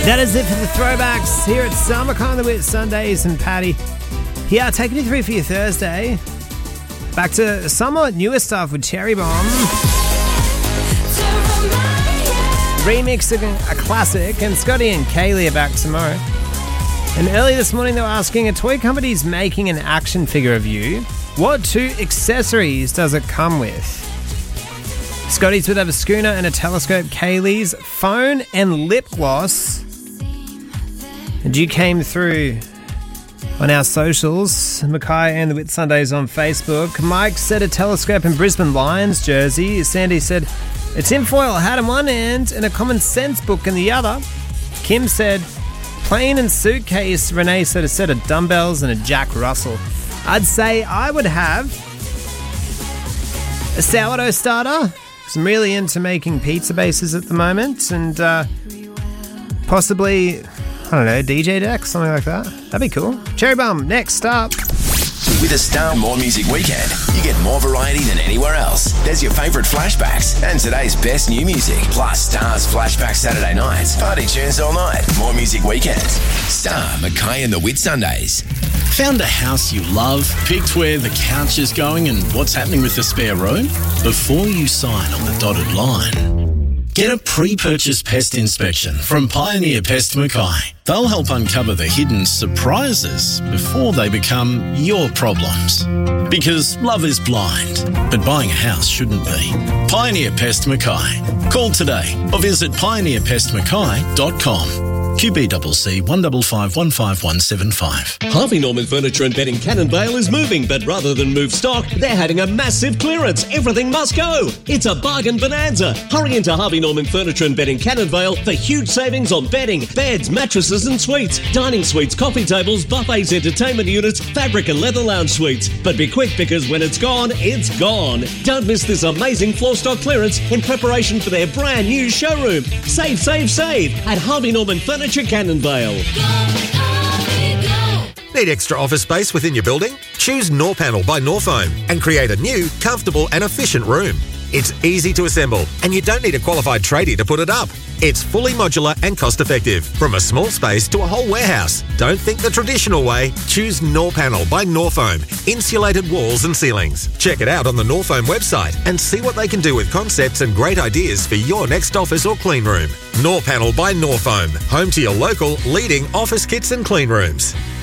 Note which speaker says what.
Speaker 1: That is it for the throwbacks here at Summer Kind of Wit Sundays and Paddy. Yeah, taking you through for your Thursday. Back to somewhat newer stuff with Cherry Bomb. Remixing a classic, and Scotty and Kaylee are back tomorrow. And early this morning they were asking, a toy company's making an action figure of you. What 2 accessories does it come with? Scotty's would have a schooner and a telescope. Kaylee's phone and lip gloss. And you came through on our socials, Mackay and the Wit Sundays on Facebook. Mike said a telescope and Brisbane Lions jersey. Sandy said a tinfoil hat in one hand and a common sense book in the other. Kim said plane and suitcase. Renee said a set of dumbbells and a Jack Russell. I'd say I would have a sourdough starter. I'm really into making pizza bases at the moment, and possibly, I don't know, DJ deck, something like that. That'd be cool. Cherry Bomb, next up.
Speaker 2: With a Star More Music Weekend, you get more variety than anywhere else. There's your favourite flashbacks and today's best new music. Plus Star's Flashback Saturday nights, party tunes all night. More Music Weekends. Star, Mackay and the Wit Sundays.
Speaker 3: Found a house you love, picked where the couch is going and what's happening with the spare room? Before you sign on the dotted line, get a pre-purchase pest inspection from Pioneer Pest Mackay. They'll help uncover the hidden surprises before they become your problems. Because love is blind, but buying a house shouldn't be. Pioneer Pest Mackay. Call today or visit pioneerpestmackay.com. QBCC 155 15175.
Speaker 4: Harvey Norman Furniture and Bedding Cannonvale is moving, but rather than move stock, they're having a massive clearance. Everything must go. It's a bargain bonanza. Hurry into Harvey Norman Furniture and Bedding Cannonvale for huge savings on bedding, beds, mattresses and suites, dining suites, coffee tables, buffets, entertainment units, fabric and leather lounge suites. But be quick, because when it's gone, it's gone. Don't miss this amazing floor stock clearance in preparation for their brand new showroom. Save, save, save at Harvey Norman Furniture Cannonvale.
Speaker 5: Need extra office space within your building? Choose Norpanel by Norfoam and create a new, comfortable and efficient room. It's easy to assemble and you don't need a qualified tradie to put it up. It's fully modular and cost-effective. From a small space to a whole warehouse. Don't think the traditional way. Choose Norpanel by Norfoam. Insulated walls and ceilings. Check it out on the Norfoam website and see what they can do with concepts and great ideas for your next office or clean room. Norpanel by Norfoam. Home to your local leading office kits and clean rooms.